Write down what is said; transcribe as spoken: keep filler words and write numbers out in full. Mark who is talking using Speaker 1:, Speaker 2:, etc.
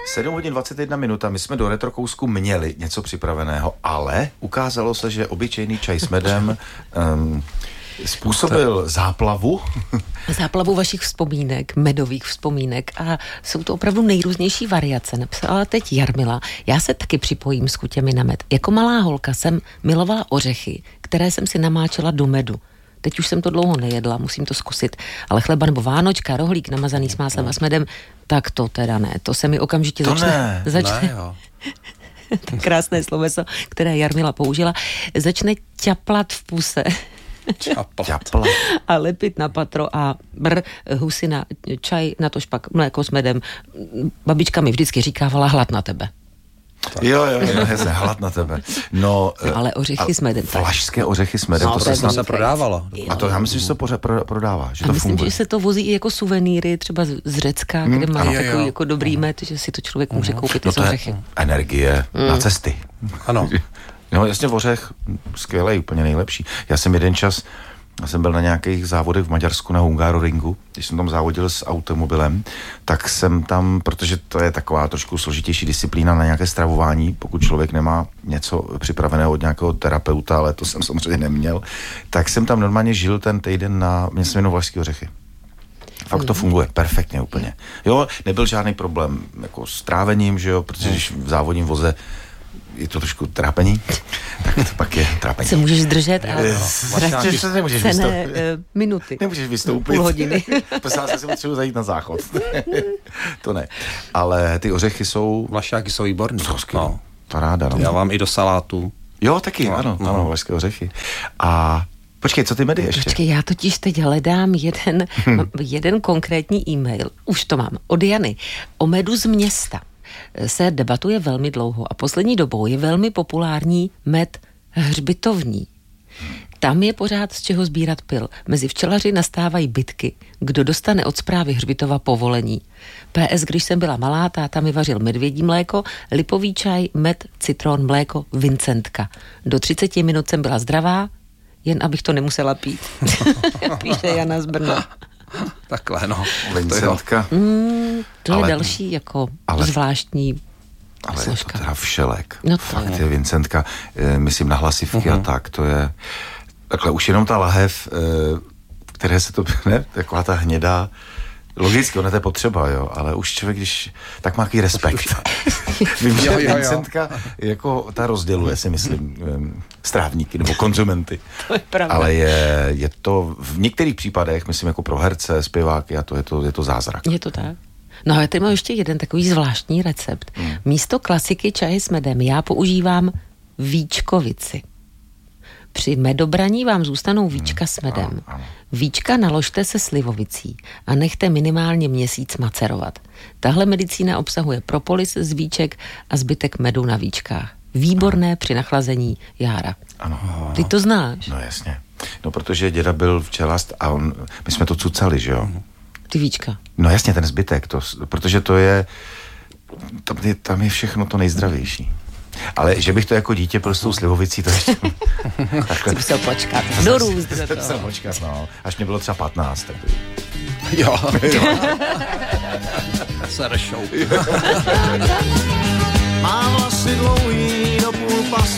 Speaker 1: sedm hodin dvacet jedna minut a my jsme do retrokousku měli něco připraveného, ale ukázalo se, že obyčejný čaj s medem um, způsobil záplavu.
Speaker 2: Záplavu vašich vzpomínek, medových vzpomínek a jsou to opravdu nejrůznější variace. Napsala teď Jarmila. Já se taky připojím s chutěmi na med. Jako malá holka jsem milovala ořechy, které jsem si namáčela do medu. Teď už jsem to dlouho nejedla, musím to zkusit. Ale chleba nebo vánočka, rohlík namazaný s máslem a s medem, tak to teda ne. To se mi okamžitě
Speaker 1: to
Speaker 2: začne...
Speaker 1: Ne,
Speaker 2: začne
Speaker 1: ne, jo.
Speaker 2: tak krásné sloveso, které Jarmila použila. Začne ťaplat v puse.
Speaker 1: Čaplat.
Speaker 2: A lepit na patro a br, husina, čaj, na to špak, mléko s medem. Babička mi vždycky říkávala hlad na tebe.
Speaker 1: Tak. Jo, jo, jo, hezé, hlad na tebe. No,
Speaker 2: no ale ořechy s medem.
Speaker 1: Vlašské ořechy s medem,
Speaker 3: no,
Speaker 1: to,
Speaker 3: to
Speaker 1: se
Speaker 3: se prodávalo.
Speaker 1: A to já myslím, že se to pro, prodává, že
Speaker 2: a
Speaker 1: to
Speaker 2: myslím,
Speaker 1: funguje.
Speaker 2: že se to vozí i jako suvenýry, třeba z, z Řecka, hmm, kde má
Speaker 1: ano,
Speaker 2: takový
Speaker 1: jo.
Speaker 2: jako dobrý med, že si to člověk může koupit
Speaker 1: No
Speaker 2: i z
Speaker 1: to
Speaker 2: ořechy.
Speaker 1: je energie hmm. na cesty.
Speaker 3: Ano.
Speaker 1: No jasně, ořech, skvělej, úplně nejlepší. Já jsem jeden čas, já jsem byl na nějakých závodech v Maďarsku na Hungaroringu, když jsem tam závodil s automobilem, tak jsem tam, protože to je taková trošku složitější disciplína na nějaké stravování, pokud člověk nemá něco připraveného od nějakého terapeuta, ale to jsem samozřejmě neměl, tak jsem tam normálně žil ten týden na, mě se jmenuji vlašský ořechy. Fakt to funguje perfektně úplně. Jo, nebyl žádný problém jako s trávením, že jo, protože když v závodním voze je to trošku trápení, tak to pak je trápení.
Speaker 2: Se můžeš zdržet a
Speaker 1: ztratíš
Speaker 2: cené vystoupit. minuty.
Speaker 1: Nemůžeš vystoupit.
Speaker 2: Půl hodiny.
Speaker 1: Prosím vás, já si potřebuji zajít na záchod. To ne. Ale ty ořechy jsou...
Speaker 3: Vlašáky jsou výborný.
Speaker 1: No. Paráda, no.
Speaker 3: Já vám i do salátu.
Speaker 1: Jo, taky, no, ano, no. ano, vlašské ořechy. A počkej, co ty medy ještě?
Speaker 2: Počkej, já totiž teď hledám jeden, hmm. jeden konkrétní e-mail, už to mám, od Jany, o medu z města. Se debatuje velmi dlouho a poslední dobou je velmi populární med hřbitovní. Tam je pořád z čeho sbírat pil. Mezi včelaři nastávají bitky, kdo dostane od správy hřbitova povolení. P S, když jsem byla malá, táta mi vařil medvědí mléko, lipový čaj, med, citron, mléko, Vincentka. Do třiceti minut jsem byla zdravá, jen abych to nemusela pít. Píše Jana z Brna.
Speaker 3: Takhle, no.
Speaker 1: Vincentka.
Speaker 2: Mm, to
Speaker 1: ale,
Speaker 2: je další jako
Speaker 1: ale,
Speaker 2: zvláštní
Speaker 1: ale
Speaker 2: složka.
Speaker 1: Ale je to teda všelek.
Speaker 2: No
Speaker 1: Fakt
Speaker 2: je.
Speaker 1: je Vincentka, e, myslím na hlasivky uh-huh. a tak, to je takhle už jenom ta lahev, e, které se to, ne, taková ta hnědá, logicky, ona to je potřeba, jo, ale už člověk, když, tak má jaký respekt. Vím, že Vincentka jako ta rozděluje, si myslím, strávníky nebo konzumenty.
Speaker 2: To je pravda.
Speaker 1: Ale je, je to v některých případech, myslím, jako pro herce, zpěváky a to je to, je to zázrak.
Speaker 2: Je to tak? No a já tady mám ještě jeden takový zvláštní recept. Hmm. Místo klasiky čaje s medem já používám víčkovici. Při medobraní vám zůstanou víčka s medem.
Speaker 1: Ano, ano.
Speaker 2: Víčka naložte se slivovicí a nechte minimálně měsíc macerovat. Tahle medicína obsahuje propolis z víček a zbytek medu na víčkách. Výborné při nachlazení jára.
Speaker 1: Ano.
Speaker 2: Ty to znáš?
Speaker 1: No jasně. No protože děda byl včelast a on, my jsme to cucali, že jo?
Speaker 2: Ty víčka.
Speaker 1: No jasně, ten zbytek, to, protože to je tam, je, tam je všechno to nejzdravější. Ale že bych to jako dítě prostě tou slivovicí, to ještě...
Speaker 2: Takhle. Jsi musel počkat. Dorůst do toho.
Speaker 1: Musel počkat, no. Až mě bylo třeba patnáct. Tak...
Speaker 3: Jo. Serešou.
Speaker 4: Má vlasy dlouhý do půl pas